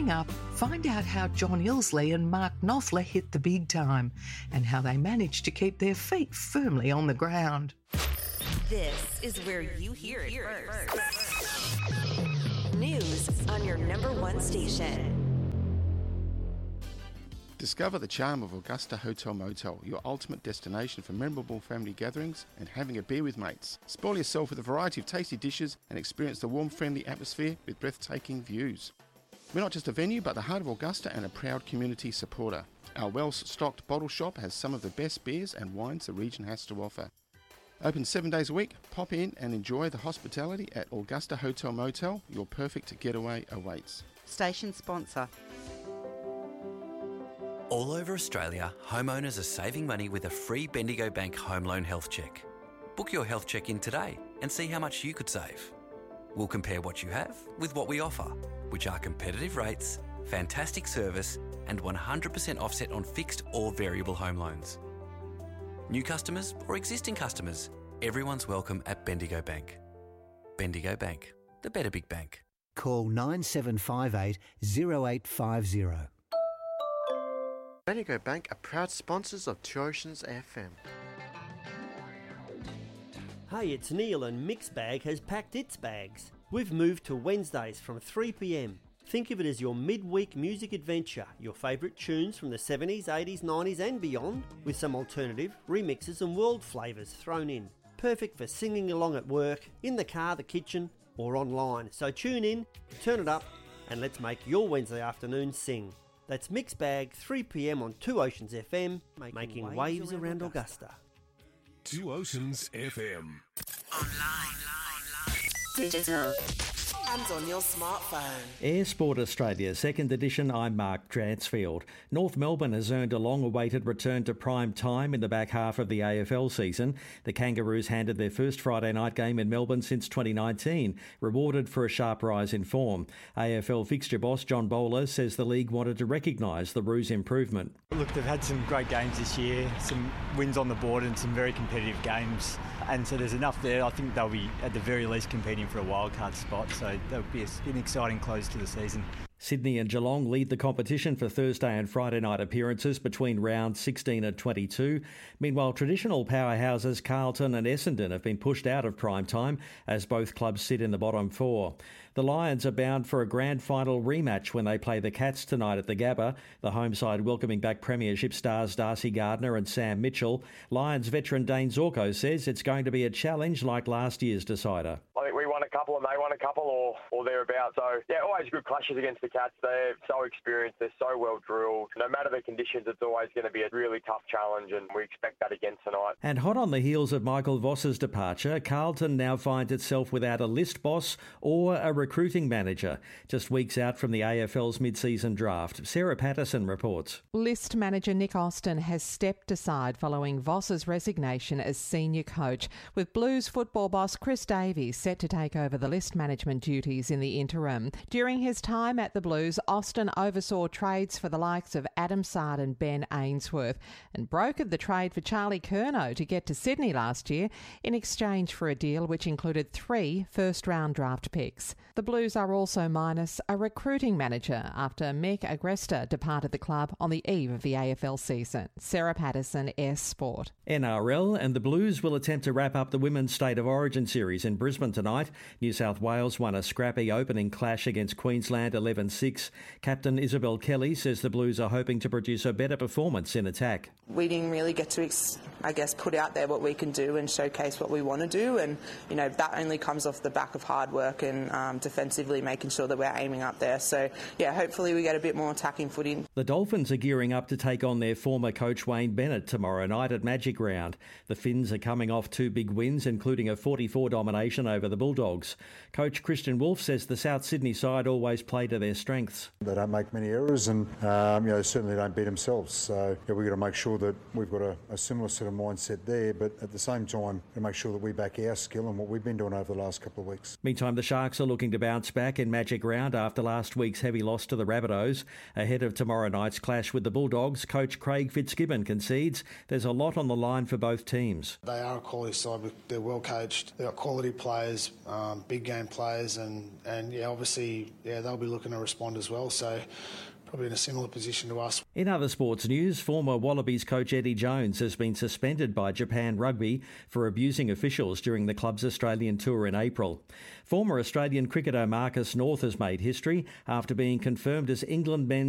Coming up, find out how John Ilsley and Mark Knopfler hit the big time and how they managed to keep their feet firmly on the ground. This is where you hear it first. News on your number one station. Discover the charm of Augusta Hotel Motel, your ultimate destination for memorable family gatherings and having a beer with mates. Spoil yourself with a variety of tasty dishes and experience the warm, friendly atmosphere with breathtaking views. We're not just a venue, but the heart of Augusta and a proud community supporter. Our well-stocked bottle shop has some of the best beers and wines the region has to offer. Open 7 days a week, pop in and enjoy the hospitality at Augusta Hotel Motel. Your perfect getaway awaits. Station sponsor. All over Australia, homeowners are saving money with a free Bendigo Bank home loan health check. Book your health check in today and see how much you could save. We'll compare what you have with what we offer, which are competitive rates, fantastic service, and 100% offset on fixed or variable home loans. New customers or existing customers, everyone's welcome at Bendigo Bank. Bendigo Bank, the better big bank. Call 9758 0850. Bendigo Bank are proud sponsors of Two Oceans FM. Hey, it's Neil and Mixbag has packed its bags. We've moved to Wednesdays from 3 p.m. Think of it as your midweek music adventure, your favourite tunes from the 70s, 80s, 90s and beyond, with some alternative, remixes and world flavours thrown in. Perfect for singing along at work, in the car, the kitchen or online. So tune in, turn it up and let's make your Wednesday afternoon sing. That's Mixbag, 3 p.m. on Two Oceans FM, making waves around Augusta. Two Oceans FM. Online. Digital. And on your smartphone. Air Sport Australia, 2nd edition. I'm Mark Dransfield. North Melbourne has earned a long-awaited return to prime time in the back half of the AFL season. The Kangaroos handed their first Friday night game in Melbourne since 2019, rewarded for a sharp rise in form. AFL fixture boss John Bowler says the league wanted to recognise the Roos' improvement. Look, they've had some great games this year, some wins on the board and some very competitive games. And so there's enough there. I think they'll be, at the very least, competing for a wildcard spot. So that'll be an exciting close to the season. Sydney and Geelong lead the competition for Thursday and Friday night appearances between rounds 16 and 22. Meanwhile, traditional powerhouses Carlton and Essendon have been pushed out of prime time as both clubs sit in the bottom four. The Lions are bound for a grand final rematch when they play the Cats tonight at the Gabba, the home side welcoming back premiership stars Darcy Gardner and Sam Mitchell. Lions veteran Dane Zorko says it's going to be a challenge like last year's decider. I think we won a couple and they won a couple or thereabouts. So, yeah, always good clashes against the Cats. They're so experienced, they're so well drilled. No matter the conditions, it's always going to be a really tough challenge and we expect that again tonight. And hot on the heels of Michael Voss's departure, Carlton now finds itself without a list boss or a recruiting manager, just weeks out from the AFL's mid-season draft. Sarah Patterson reports. List manager Nick Austin has stepped aside following Voss's resignation as senior coach, with Blues football boss Chris Davies set to take over the list management duties in the interim. During his time at the Blues, Austin oversaw trades for the likes of Adam Sard and Ben Ainsworth and brokered the trade for Charlie Curnow to get to Sydney last year in exchange for a deal which included 3 first-round draft picks. The Blues are also minus a recruiting manager after Mick Agresta departed the club on the eve of the AFL season. Sarah Patterson, S Sport. NRL and the Blues will attempt to wrap up the Women's State of Origin series in Brisbane tonight. New South Wales won a scrappy opening clash against Queensland 11-6. Captain Isabel Kelly says the Blues are hoping to produce a better performance in attack. We didn't really get to, put out there what we can do and showcase what we want to do. And, that only comes off the back of hard work and defensively making sure that we're aiming up there. So, hopefully we get a bit more attacking footing. The Dolphins are gearing up to take on their former coach Wayne Bennett tomorrow night at Magic Round. The Finns are coming off 2 big wins, including a 44 domination over the Bulldogs. Coach Christian Wolff says the South Sydney side always play to their strengths. They don't make many errors and certainly don't beat themselves. So we've got to make sure that we've got a similar sort of mindset there, but at the same time to make sure that we back our skill and what we've been doing over the last couple of weeks. Meantime, the Sharks are looking to bounce back in Magic Round after last week's heavy loss to the Rabbitohs. Ahead of tomorrow night's clash with the Bulldogs, coach Craig Fitzgibbon concedes there's a lot on the line for both teams. They are a quality side, they're well coached, they've got quality players, big game Japan players, and obviously they'll be looking to respond as well. So probably in a similar position to us. In other sports news, former Wallabies coach Eddie Jones has been suspended by Japan Rugby for abusing officials during the club's Australian tour in April. Former Australian cricketer Marcus North has made history after being confirmed as England men's